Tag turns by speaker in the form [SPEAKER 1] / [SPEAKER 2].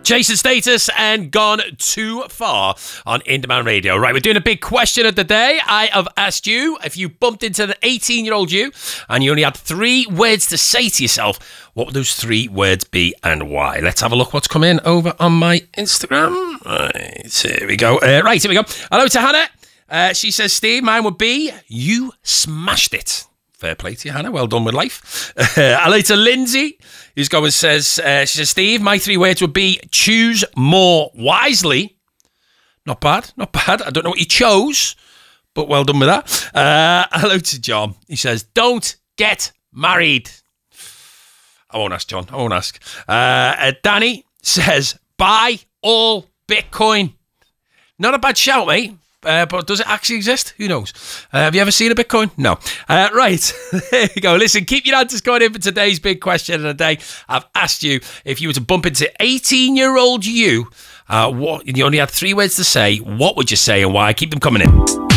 [SPEAKER 1] Chasing Status and Gone Too Far on In Demand Radio. Right, we're doing a big question of the day. I have asked you, if you bumped into the 18-year-old you and you only had 3 words to say to yourself, what would those 3 words be and why? Let's have a look what's come in over on my Instagram. Right, here we go. Here we go. Hello to Hannah. She says, Steve, mine would be, you smashed it. Fair play to you, Hannah. Well done with life. Hello to Lindsay, who's going and says, she says, Steve, my 3 words would be choose more wisely. Not bad, not bad. I don't know what you chose, but well done with that. Hello to John. He says, don't get married. I won't ask, John. I won't ask. Danny says, buy all Bitcoin. Not a bad shout, mate. But does it actually exist? Who knows? Have you ever seen a Bitcoin? No. Right. There you go. Listen, keep your answers going in for today's big question of the day. I've asked you, if you were to bump into 18-year-old you, you only had 3 words to say, what would you say and why? Keep them coming in.